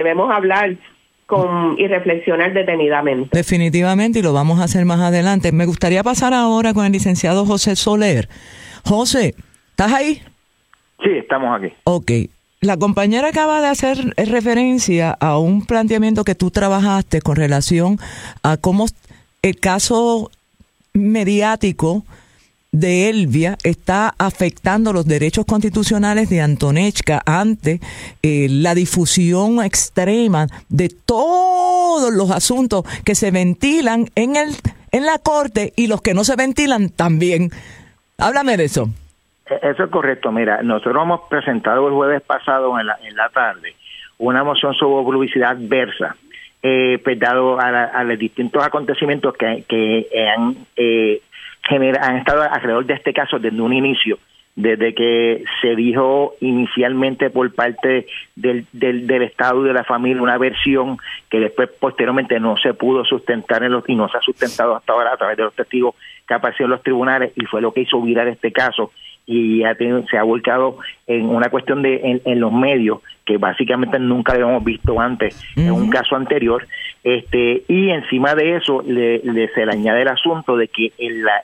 debemos hablar y reflexionar detenidamente. Definitivamente, y lo vamos a hacer más adelante. Me gustaría pasar ahora con el licenciado José Soler. José, ¿estás ahí? Sí, estamos aquí. Ok. La compañera acaba de hacer referencia a un planteamiento que tú trabajaste con relación a cómo el caso mediático de Elvia está afectando los derechos constitucionales de Antoniečka ante la difusión extrema de todos los asuntos que se ventilan en la corte y los que no se ventilan también. Háblame de eso. Eso es correcto. Mira, nosotros hemos presentado el jueves pasado en la tarde una moción sobre publicidad adversa, pues dado a los distintos acontecimientos que han estado alrededor de este caso desde un inicio, desde que se dijo inicialmente por parte del Estado y de la familia una versión que después posteriormente no se pudo sustentar y no se ha sustentado hasta ahora a través de los testigos que aparecieron en los tribunales, y fue lo que hizo virar este caso, y se ha volcado en una cuestión en los medios que básicamente nunca habíamos visto antes en un caso anterior, y encima de eso se le añade el asunto de que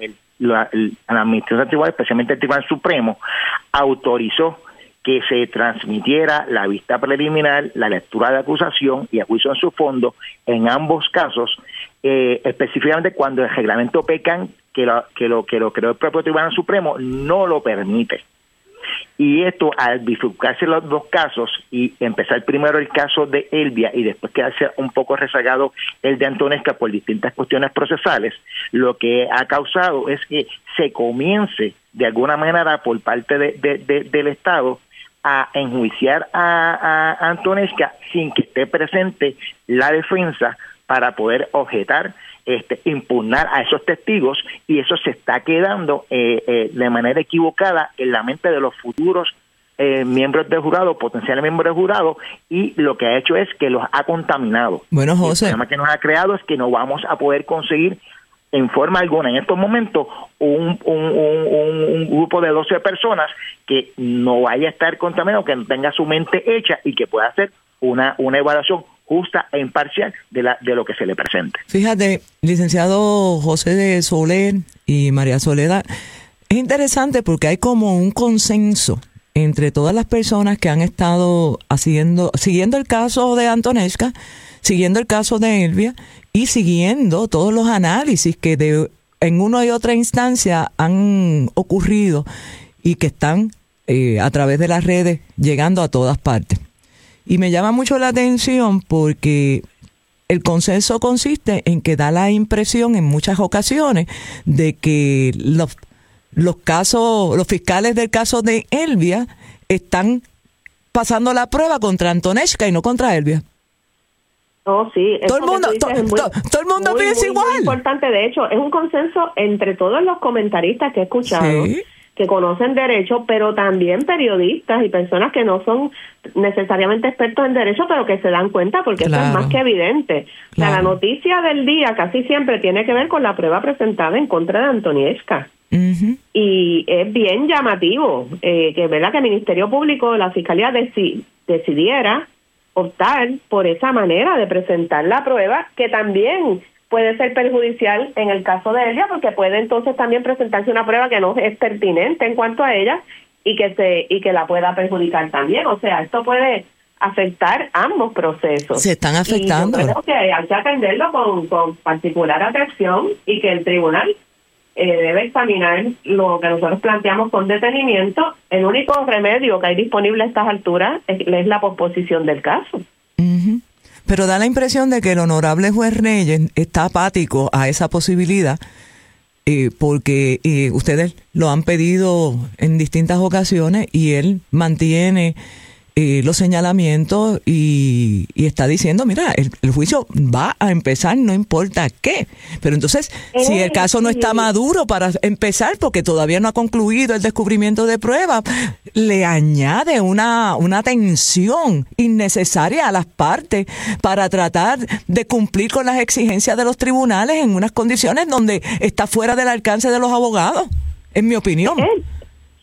la Administración Tribunal, especialmente el Tribunal Supremo, autorizó que se transmitiera la vista preliminar, la lectura de acusación y a juicio en su fondo en ambos casos, específicamente cuando el reglamento PECAN, que lo creó el propio Tribunal Supremo, no lo permite. Y esto, al bifurcarse los dos casos y empezar primero el caso de Elvia y después quedarse un poco rezagado el de Antoniečka por distintas cuestiones procesales, lo que ha causado es que se comience de alguna manera por parte del Estado a enjuiciar a Antoniečka sin que esté presente la defensa para poder objetar, impugnar a esos testigos, y eso se está quedando de manera equivocada en la mente de los futuros miembros del jurado, potenciales miembros del jurado, y lo que ha hecho es que los ha contaminado. Bueno, José, el problema que nos ha creado es que no vamos a poder conseguir en forma alguna en estos momentos un grupo de 12 personas que no vaya a estar contaminado, que tenga su mente hecha y que pueda hacer una evaluación justa e imparcial de lo que se le presente. Fíjate, licenciado José de Soler y María Soledad, es interesante porque hay como un consenso entre todas las personas que han estado siguiendo el caso de Antoniečka, siguiendo el caso de Elvia y siguiendo todos los análisis que en una y otra instancia han ocurrido y que están a través de las redes llegando a todas partes. Y me llama mucho la atención porque el consenso consiste en que da la impresión en muchas ocasiones de que los fiscales del caso de Elvia están pasando la prueba contra Antoniečka y no contra Elvia. Oh, sí. Todo el mundo piensa igual. Muy importante, de hecho, es un consenso entre todos los comentaristas que he escuchado. Sí. Que conocen derecho, pero también periodistas y personas que no son necesariamente expertos en derecho, pero que se dan cuenta porque eso es más que evidente. Claro. O sea, la noticia del día casi siempre tiene que ver con la prueba presentada en contra de Antoniečka. Uh-huh. Y es bien llamativo que, ¿verdad?, que el Ministerio Público, la Fiscalía decidiera optar por esa manera de presentar la prueba, que también puede ser perjudicial en el caso de ella, porque puede entonces también presentarse una prueba que no es pertinente en cuanto a ella y que la pueda perjudicar también. O sea, esto puede afectar ambos procesos. Se están afectando. Y yo creo que hay que atenderlo con particular atención y que el tribunal debe examinar lo que nosotros planteamos con detenimiento. El único remedio que hay disponible a estas alturas es la posposición del caso. Uh-huh. Pero da la impresión de que el honorable juez Reyes está apático a esa posibilidad porque ustedes lo han pedido en distintas ocasiones y él mantiene los señalamientos y está diciendo, mira, el juicio va a empezar, no importa qué. Pero entonces, si el caso no está maduro para empezar, porque todavía no ha concluido el descubrimiento de pruebas, le añade una tensión innecesaria a las partes para tratar de cumplir con las exigencias de los tribunales en unas condiciones donde está fuera del alcance de los abogados, en mi opinión.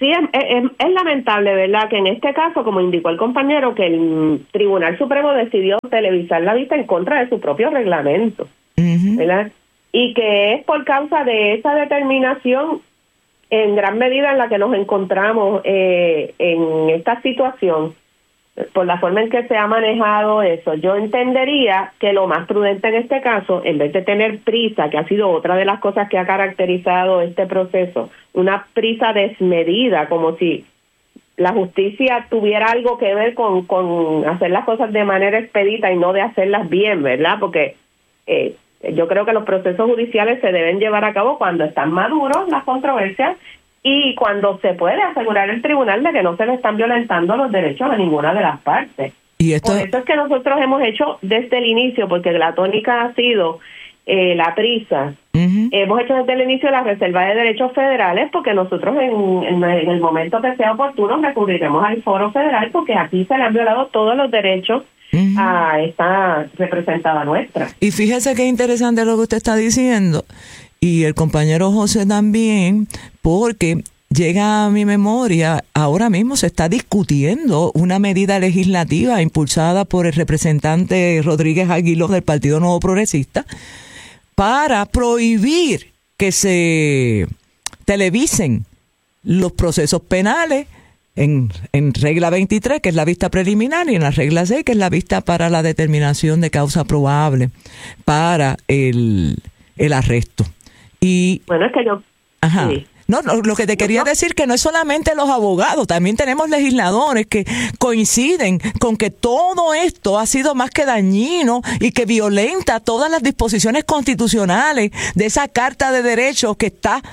Sí, es lamentable, ¿verdad?, que en este caso, como indicó el compañero, que el Tribunal Supremo decidió televisar la vista en contra de su propio reglamento, ¿verdad? Y que es por causa de esa determinación, en gran medida en la que nos encontramos en esta situación, por la forma en que se ha manejado eso. Yo entendería que lo más prudente en este caso, en vez de tener prisa, que ha sido otra de las cosas que ha caracterizado este proceso, una prisa desmedida, como si la justicia tuviera algo que ver con hacer las cosas de manera expedita y no de hacerlas bien, ¿verdad? Porque yo creo que los procesos judiciales se deben llevar a cabo cuando están maduros las controversias y cuando se puede asegurar el tribunal de que no se le están violentando los derechos a ninguna de las partes. Y esto... Por eso es que nosotros hemos hecho desde el inicio, porque la tónica ha sido la prisa. Hemos hecho desde el inicio la reserva de derechos federales, porque nosotros en el momento que sea oportuno recurriremos al foro federal, porque aquí se le han violado todos los derechos a esta representada nuestra. Y fíjese qué interesante lo que usted está diciendo, y el compañero José también, porque llega a mi memoria, ahora mismo se está discutiendo una medida legislativa impulsada por el representante Rodríguez Aguiló del Partido Nuevo Progresista para prohibir que se televisen los procesos penales en regla 23, que es la vista preliminar, y en la regla 6, que es la vista para la determinación de causa probable para el arresto. Y bueno, es que yo... Ajá. Sí. No, lo que te quería decir que no es solamente los abogados, también tenemos legisladores que coinciden con que todo esto ha sido más que dañino y que violenta todas las disposiciones constitucionales de esa Carta de Derechos que está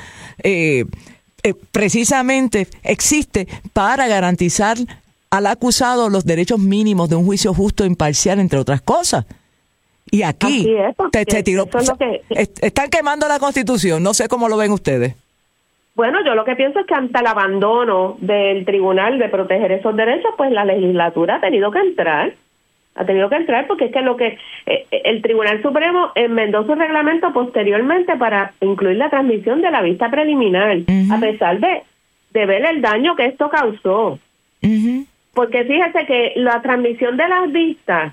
precisamente existe para garantizar al acusado los derechos mínimos de un juicio justo e imparcial, entre otras cosas. Y aquí se tiró, están quemando la Constitución, no sé cómo lo ven ustedes. Bueno, yo lo que pienso es que ante el abandono del tribunal de proteger esos derechos, pues la legislatura ha tenido que entrar porque es que el Tribunal Supremo enmendó su reglamento posteriormente para incluir la transmisión de la vista preliminar, a pesar de ver el daño que esto causó. Porque fíjese que la transmisión de las vistas,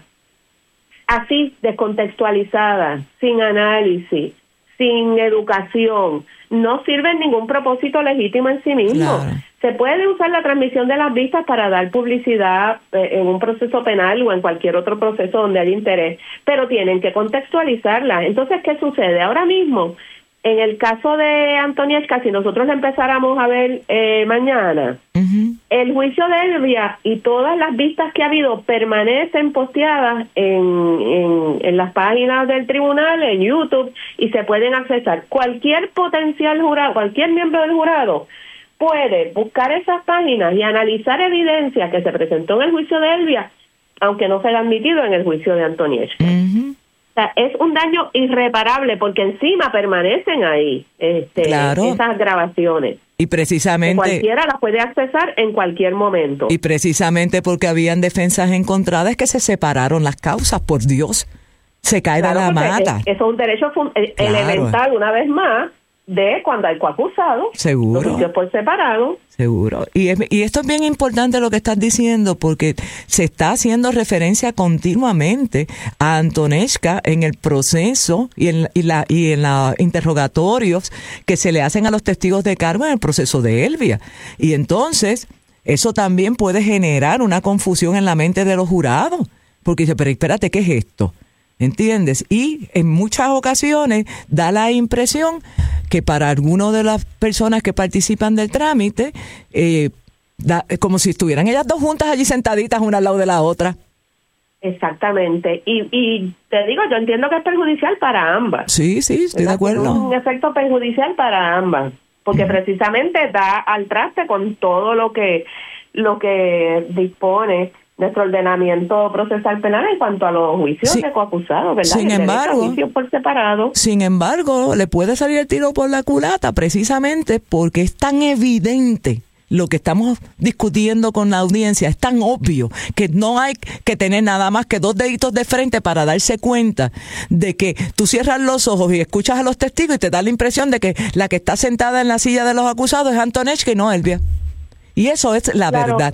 así descontextualizada, sin análisis, sin educación, no sirve en ningún propósito legítimo en sí mismo. Claro. Se puede usar la transmisión de las vistas para dar publicidad en un proceso penal o en cualquier otro proceso donde haya interés, pero tienen que contextualizarla. Entonces, ¿qué sucede? Ahora mismo, en el caso de Antonieshka, si nosotros la empezáramos a ver mañana, el juicio de Elvia y todas las vistas que ha habido permanecen posteadas en las páginas del tribunal, en YouTube, y se pueden accesar. Cualquier potencial jurado, cualquier miembro del jurado puede buscar esas páginas y analizar evidencia que se presentó en el juicio de Elvia, aunque no se haya admitido en el juicio de Antonieshka. O sea, es un daño irreparable porque encima permanecen ahí esas grabaciones. Y precisamente... Que cualquiera las puede accesar en cualquier momento. Y precisamente porque habían defensas encontradas es que se separaron las causas, por Dios. Se cae de la mata. Eso es un derecho elemental, una vez más, de cuando hay coacusado. Seguro. Los juicios por separado. Seguro. Y esto es bien importante lo que estás diciendo, porque se está haciendo referencia continuamente a Antonieshka en el proceso y en los interrogatorios que se le hacen a los testigos de cargo en el proceso de Elvia. Y entonces, eso también puede generar una confusión en la mente de los jurados, porque dice, pero espérate, ¿qué es esto? ¿Entiendes? Y en muchas ocasiones da la impresión que para algunas de las personas que participan del trámite, como si estuvieran ellas dos juntas allí sentaditas una al lado de la otra. Exactamente. Y te digo, yo entiendo que es perjudicial para ambas. Sí, estoy de acuerdo. Es un efecto perjudicial para ambas, porque precisamente da al traste con todo lo que dispone nuestro ordenamiento procesal penal en cuanto a los juicios de coacusados, ¿verdad? Sin embargo, juicios por separado. Sin embargo, le puede salir el tiro por la culata precisamente porque es tan evidente lo que estamos discutiendo con la audiencia, es tan obvio que no hay que tener nada más que dos deditos de frente para darse cuenta de que tú cierras los ojos y escuchas a los testigos y te da la impresión de que la que está sentada en la silla de los acusados es Antonieshka y no Elvia. Y eso es la verdad.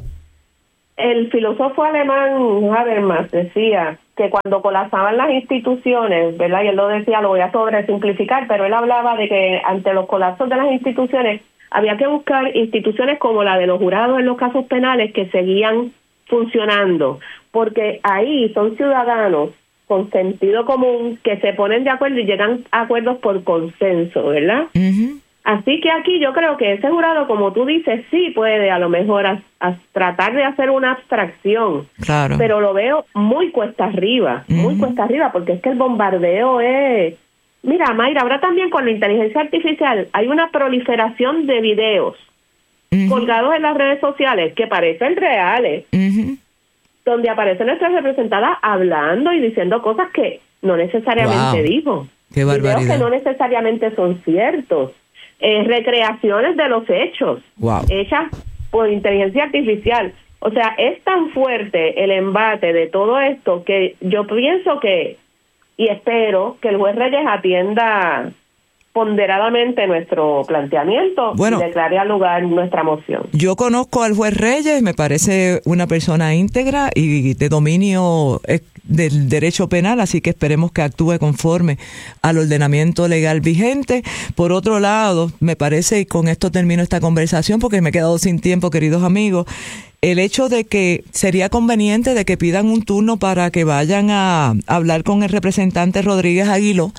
El filósofo alemán Habermas decía que cuando colapsaban las instituciones, ¿verdad? Y él lo decía, lo voy a sobresimplificar, pero él hablaba de que ante los colapsos de las instituciones había que buscar instituciones como la de los jurados en los casos penales que seguían funcionando, porque ahí son ciudadanos con sentido común que se ponen de acuerdo y llegan a acuerdos por consenso, ¿verdad? Uh-huh. Así que aquí yo creo que ese jurado, como tú dices, sí puede a lo mejor a tratar de hacer una abstracción, claro, pero lo veo muy cuesta arriba, porque es que el bombardeo es... Mira, Mayra, ahora también con la inteligencia artificial hay una proliferación de videos colgados en las redes sociales que parecen reales, donde aparece nuestra representada hablando y diciendo cosas que no necesariamente dijo. ¡Qué barbaridad! Videos que no necesariamente son ciertos. Recreaciones de los hechos hechas por inteligencia artificial. O sea, es tan fuerte el embate de todo esto que yo pienso que, y espero que el juez Reyes atienda ponderadamente nuestro planteamiento y declare al lugar nuestra moción. Yo conozco al juez Reyes, me parece una persona íntegra y de dominio del derecho penal, así que esperemos que actúe conforme al ordenamiento legal vigente. Por otro lado, me parece, y con esto termino esta conversación porque me he quedado sin tiempo, queridos amigos, el hecho de que sería conveniente de que pidan un turno para que vayan a hablar con el representante Rodríguez Aguiló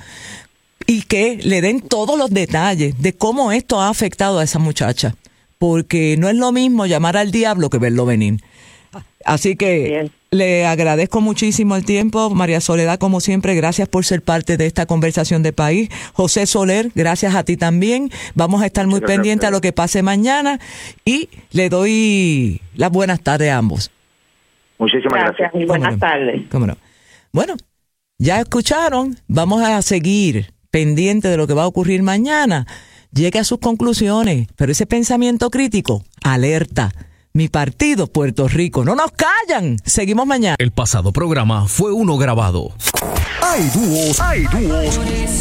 y que le den todos los detalles de cómo esto ha afectado a esa muchacha, porque no es lo mismo llamar al diablo que verlo venir. Así que le agradezco muchísimo el tiempo. María Soledad, como siempre, gracias por ser parte de esta conversación de país. José Soler, gracias a ti también. Vamos a estar muy pendientes a lo que pase mañana y le doy las buenas tardes a ambos. Muchísimas gracias. Y buenas tardes. ¿Cómo no? Bueno, ya escucharon. Vamos a seguir pendiente de lo que va a ocurrir mañana. Llegue a sus conclusiones, pero ese pensamiento crítico, alerta. Mi partido, Puerto Rico. ¡No nos callan! Seguimos mañana. El pasado programa fue uno grabado. Hay dúos